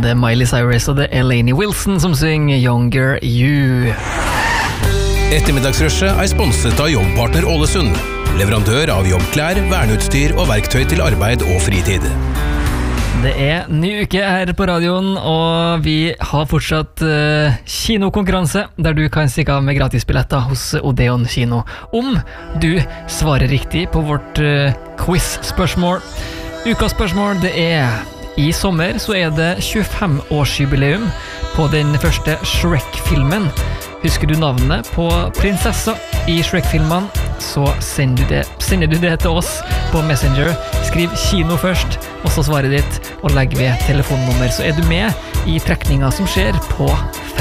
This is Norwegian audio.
det Miley Cyrus og det Lainey Wilson som synger Younger You. Ettermiddagsrushet sponset av Jobbpartner Ålesund, leverandør av jobbklær, verneutstyr og verktøy til arbeid og fritid. Det ny uke her på radioen, og vi har fortsatt kinokonkurranse, der du kan stikke av med gratisbilletter hos Odeon kino, om du svarer riktig på vårt quiz-spørsmål. Ukas spørsmål, det i sommer så det 25-årsjubileum på den første Shrek-filmen. Husker du navnet på prinsessa i Shrek-filmen, så sender du det til oss på Messenger. Skriv kino først, og så svaret ditt, og legg ved telefonnummer, så du med i trekninga som skjer på